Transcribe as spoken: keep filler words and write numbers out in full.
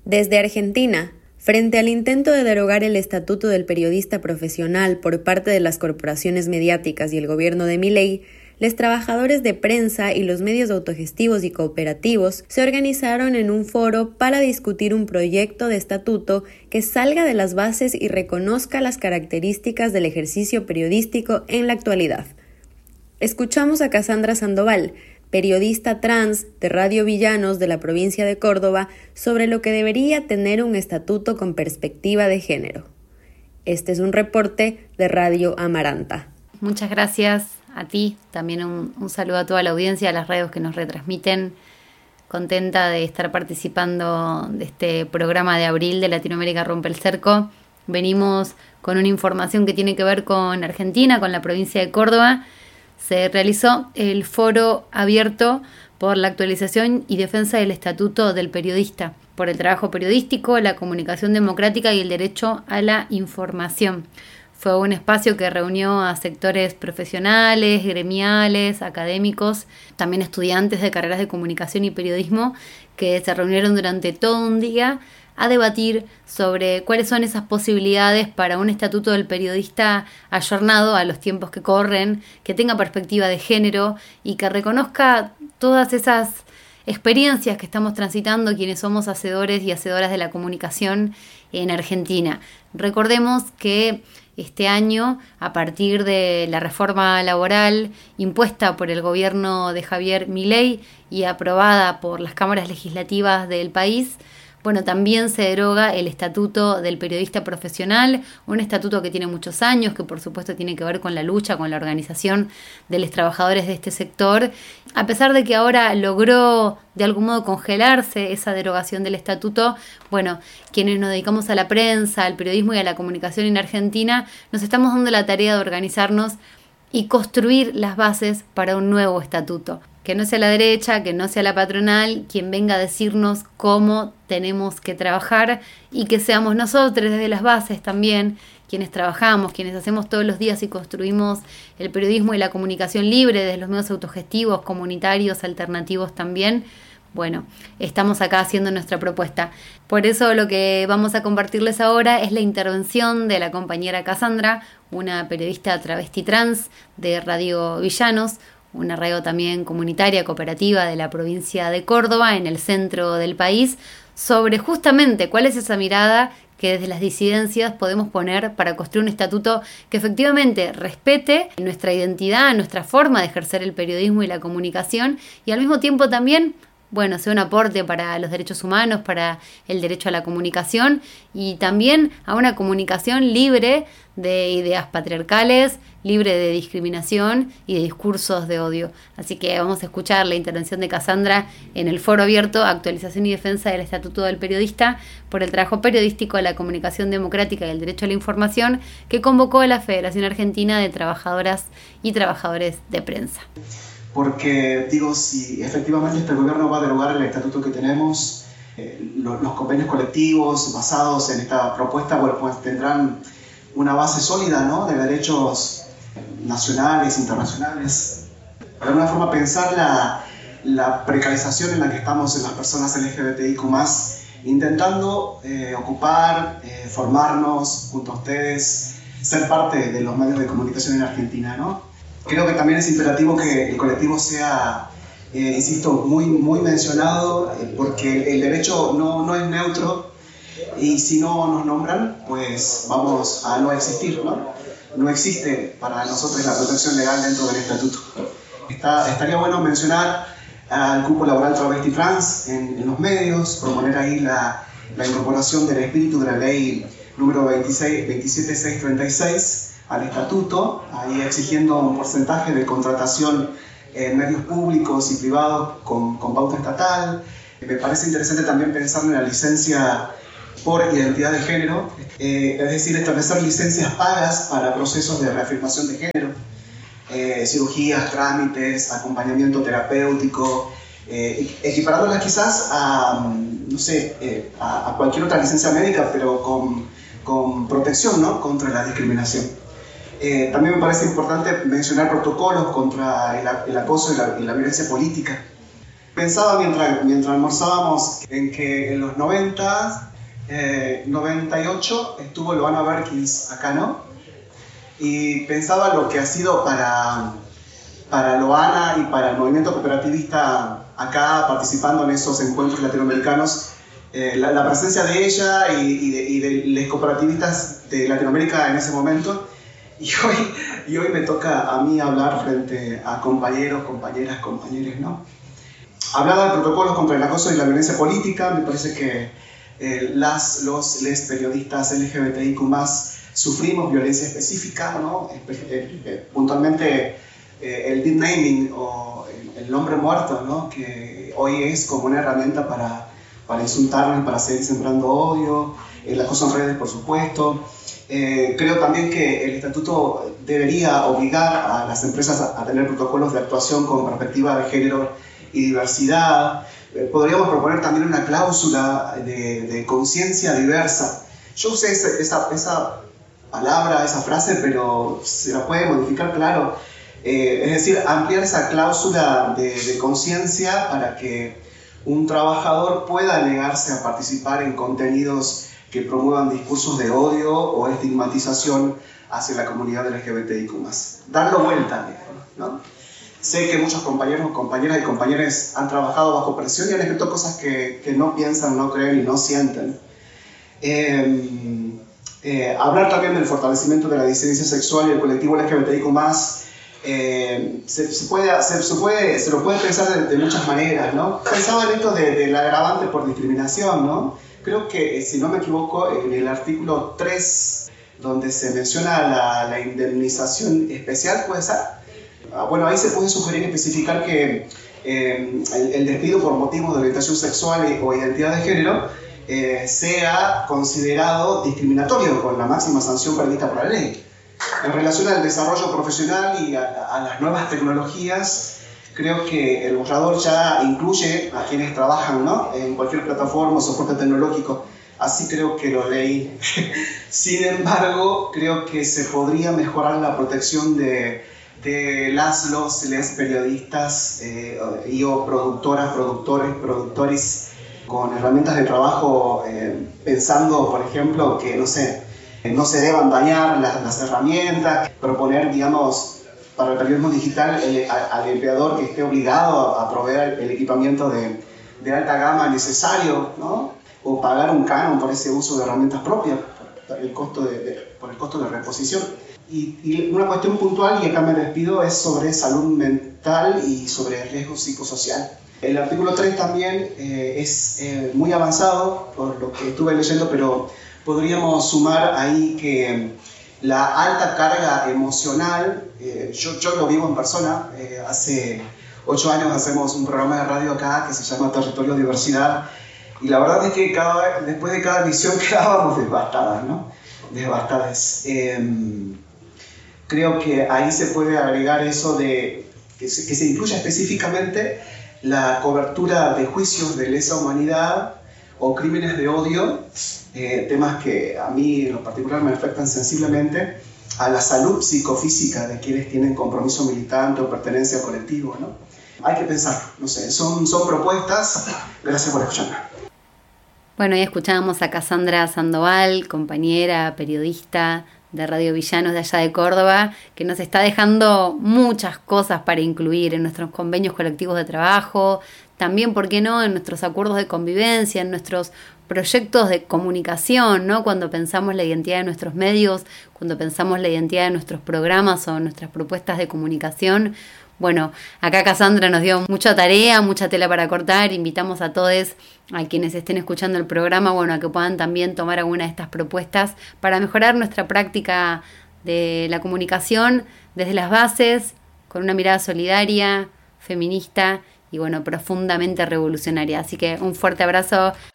Desde Argentina, frente al intento de derogar el Estatuto del Periodista Profesional por parte de las corporaciones mediáticas y el gobierno de Milei, los trabajadores de prensa y los medios autogestivos y cooperativos se organizaron en un foro para discutir un proyecto de estatuto que salga de las bases y reconozca las características del ejercicio periodístico en la actualidad. Escuchamos a Cassandra Sandoval, periodista trans de Radio Villanos de la provincia de Córdoba, sobre lo que debería tener un estatuto con perspectiva de género. Este es un reporte de Radio Amaranta. Muchas gracias a ti, también un, un saludo a toda la audiencia, a las radios que nos retransmiten. Contenta de estar participando de este programa de abril de Latinoamérica Rompe el Cerco. Venimos con una información que tiene que ver con Argentina, con la provincia de Córdoba. Se realizó el foro abierto por la actualización y defensa del Estatuto del Periodista, por el trabajo periodístico, la comunicación democrática y el derecho a la información. Fue un espacio que reunió a sectores profesionales, gremiales, académicos, también estudiantes de carreras de comunicación y periodismo que se reunieron durante todo un día a debatir sobre cuáles son esas posibilidades para un estatuto del periodista ayornado a los tiempos que corren, que tenga perspectiva de género y que reconozca todas esas experiencias que estamos transitando quienes somos hacedores y hacedoras de la comunicación en Argentina. Recordemos que este año, a partir de la reforma laboral impuesta por el gobierno de Javier Milei y aprobada por las cámaras legislativas del país, bueno, también se deroga el Estatuto del Periodista Profesional, un estatuto que tiene muchos años, que por supuesto tiene que ver con la lucha, con la organización de los trabajadores de este sector. A pesar de que ahora logró de algún modo congelarse esa derogación del estatuto, bueno, quienes nos dedicamos a la prensa, al periodismo y a la comunicación en Argentina, nos estamos dando la tarea de organizarnos y construir las bases para un nuevo estatuto. Que no sea la derecha, que no sea la patronal quien venga a decirnos cómo tenemos que trabajar y que seamos nosotros desde las bases también quienes trabajamos, quienes hacemos todos los días y construimos el periodismo y la comunicación libre desde los medios autogestivos, comunitarios, alternativos también. Bueno, estamos acá haciendo nuestra propuesta. Por eso lo que vamos a compartirles ahora es la intervención de la compañera Cassandra, una periodista travesti trans de Radio Villanos, una radio también comunitaria, cooperativa de la provincia de Córdoba, en el centro del país, sobre justamente cuál es esa mirada que desde las disidencias podemos poner para construir un estatuto que efectivamente respete nuestra identidad, nuestra forma de ejercer el periodismo y la comunicación, y al mismo tiempo también, bueno, sea un aporte para los derechos humanos, para el derecho a la comunicación y también a una comunicación libre de ideas patriarcales, libre de discriminación y de discursos de odio. Así que vamos a escuchar la intervención de Cassandra en el foro abierto Actualización y Defensa del Estatuto del Periodista por el trabajo periodístico, la comunicación democrática y el derecho a la información que convocó la Federación Argentina de Trabajadoras y Trabajadores de Prensa. Porque, digo, si efectivamente este gobierno va a derogar el estatuto que tenemos, eh, los, los convenios colectivos basados en esta propuesta, bueno, pues tendrán una base sólida, ¿no?, de derechos nacionales, internacionales. De alguna forma pensar la, la precarización en la que estamos en las personas L G B T I Q más, intentando eh, ocupar, eh, formarnos junto a ustedes, ser parte de los medios de comunicación en Argentina, ¿no? Creo que también es imperativo que el colectivo sea, eh, insisto, muy, muy mencionado, eh, porque el derecho no, no es neutro y si no nos nombran, pues vamos a no existir, ¿no? No existe para nosotros la protección legal dentro del estatuto. Está, estaría bueno mencionar al cupo laboral travesti trans en, en los medios, proponer ahí la, la incorporación del espíritu de la ley número veintiséis, veintisiete mil seiscientos treinta y seis al estatuto, ahí exigiendo un porcentaje de contratación en medios públicos y privados con, con pauta estatal. Me parece interesante también pensar en la licencia por identidad de género, eh, es decir, establecer licencias pagas para procesos de reafirmación de género, eh, cirugías, trámites, acompañamiento terapéutico, eh, equiparándolas quizás a, no sé, eh, a, a cualquier otra licencia médica, pero con, con protección, ¿no?, contra la discriminación. Eh, también me parece importante mencionar protocolos contra el, el acoso y la, y la violencia política. Pensaba mientras, mientras almorzábamos en que en los noventa, eh, noventa y ocho estuvo Loana Berkins acá, ¿no? Y pensaba lo que ha sido para, para Loana y para el movimiento cooperativista acá, participando en esos encuentros latinoamericanos, eh, la, la presencia de ella y, y, de, y de los cooperativistas de Latinoamérica en ese momento. Y hoy, y hoy me toca a mí hablar frente a compañeros, compañeras, compañeros, ¿no? Hablaba de protocolos contra el acoso y la violencia política. Me parece que eh, las, los, les periodistas L G B T I Q más, sufrimos violencia específica, ¿no? Eh, eh, puntualmente eh, el deep naming o el, el nombre muerto, ¿no? Que hoy es como una herramienta para, para insultarnos, para seguir sembrando odio, el acoso en redes, por supuesto. Eh, creo también que el estatuto debería obligar a las empresas a, a tener protocolos de actuación con perspectiva de género y diversidad. Eh, podríamos proponer también una cláusula de, de conciencia diversa. Yo usé esa, esa, esa palabra, esa frase, pero se la puede modificar, claro. Eh, es decir, ampliar esa cláusula de, de conciencia para que un trabajador pueda negarse a participar en contenidos que promuevan discursos de odio o estigmatización hacia la comunidad L G B T I Q más. Darlo vuelta, ¿no? Sé que muchos compañeros, compañeras y compañeros han trabajado bajo presión y han escrito cosas que, que no piensan, no creen y no sienten. Eh, eh, hablar también del fortalecimiento de la disidencia sexual y el colectivo L G B T I Q más, eh, se, se, puede, se, se, puede, se lo puede pensar de, de muchas maneras, ¿no? Pensaba en esto del de, de agravante por discriminación, ¿no? Creo que, si no me equivoco, en el artículo tres, donde se menciona la, la indemnización especial, ¿puede ser? Bueno, ahí se puede sugerir especificar que eh, el, el despido por motivos de orientación sexual y, o identidad de género eh, sea considerado discriminatorio con la máxima sanción prevista por la ley. En relación al desarrollo profesional y a, a las nuevas tecnologías, creo que el borrador ya incluye a quienes trabajan, ¿no?, en cualquier plataforma o soporte tecnológico. Así creo que lo leí. Sin embargo, creo que se podría mejorar la protección de de las, los, les periodistas eh, y o productoras, productores, productores con herramientas de trabajo, eh, pensando, por ejemplo, que, no sé, no se deban dañar las, las herramientas, proponer, digamos, para el periodismo digital el, a, al empleador que esté obligado a, a proveer el equipamiento de, de alta gama necesario, ¿no? O pagar un canon por ese uso de herramientas propias, por el costo de, de, por el costo de reposición. Y, y una cuestión puntual, y acá me despido, es sobre salud mental y sobre riesgo psicosocial. El artículo tres también eh, es eh, muy avanzado, por lo que estuve leyendo, pero podríamos sumar ahí que la alta carga emocional, eh, yo, yo lo vivo en persona, eh, hace ocho años hacemos un programa de radio acá que se llama Territorio Diversidad, y la verdad es que cada, después de cada emisión quedábamos devastadas, ¿no? Devastadas. Eh, Creo que ahí se puede agregar eso de que se, que se incluya específicamente la cobertura de juicios de lesa humanidad o crímenes de odio, eh, temas que a mí en lo particular me afectan sensiblemente, a la salud psicofísica de quienes tienen compromiso militante o pertenencia al colectivo, ¿no? Hay que pensar, no sé, son, son propuestas. Gracias por escucharme. Bueno, y escuchábamos a Cassandra Sandoval, compañera, periodista de Radio Villanos de allá de Córdoba, que nos está dejando muchas cosas para incluir en nuestros convenios colectivos de trabajo, también, ¿por qué no?, en nuestros acuerdos de convivencia, en nuestros proyectos de comunicación, ¿no? Cuando pensamos la identidad de nuestros medios, cuando pensamos la identidad de nuestros programas o nuestras propuestas de comunicación. Bueno, acá Cassandra nos dio mucha tarea, mucha tela para cortar. Invitamos a todos, a quienes estén escuchando el programa, bueno, a que puedan también tomar alguna de estas propuestas para mejorar nuestra práctica de la comunicación desde las bases, con una mirada solidaria, feminista y, bueno, profundamente revolucionaria. Así que un fuerte abrazo